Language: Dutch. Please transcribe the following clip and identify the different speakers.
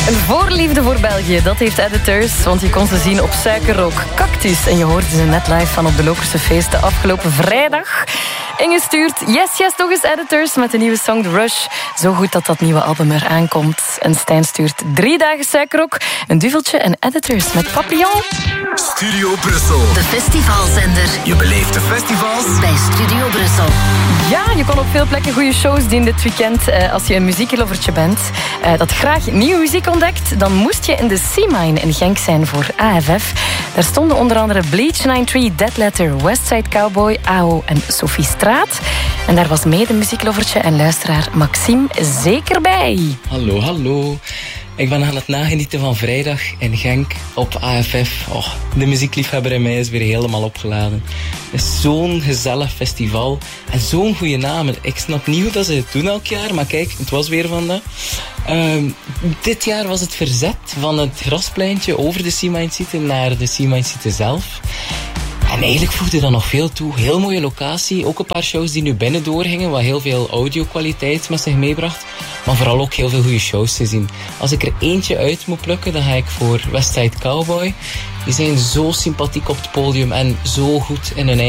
Speaker 1: Een voorliefde voor België, dat heeft Editors, want je kon ze zien op Suikerrook Cactus. En je hoorde ze net live van op de Lokerse feesten afgelopen vrijdag. Inge stuurt yes, toch eens Editors met de nieuwe song The Rush. Zo goed dat dat nieuwe album er aankomt. En Stijn stuurt 3 dagen Suikerrook, een duveltje en Editors met Papillon.
Speaker 2: Studio Brussel.
Speaker 3: De festivalzender.
Speaker 2: Je beleeft de festivals
Speaker 3: bij Studio Brussel.
Speaker 1: Ja, je kon op veel plekken goede shows doen dit weekend. Als je een muzieklovertje bent dat graag nieuwe muziek ontdekt, dan moest je in de C-Mine in Genk zijn voor AFF. Daar stonden onder andere Bleach 93, Dead Letter, Westside Cowboy, AO en Sophie Straat. En daar was mede muzieklovertje en luisteraar Maxime zeker bij.
Speaker 4: Hallo. Ik ben aan het nagenieten van vrijdag in Genk op AFF. Oh, de muziekliefhebber in mij is weer helemaal opgeladen. Het is zo'n gezellig festival en zo'n goede naam. Ik snap niet hoe dat ze het doen elk jaar, maar kijk, het was weer van dat. Dit jaar was het verzet van het graspleintje over de C-Mine City naar de C-Mine City zelf. En eigenlijk voegde dat nog veel toe. Heel mooie locatie. Ook een paar shows die nu binnen doorgingen, wat heel veel audio-kwaliteit met zich meebracht. Maar vooral ook heel veel goede shows te zien. Als ik er eentje uit moet plukken, dan ga ik voor Westside Cowboy. Die zijn zo sympathiek op het podium en zo goed in hun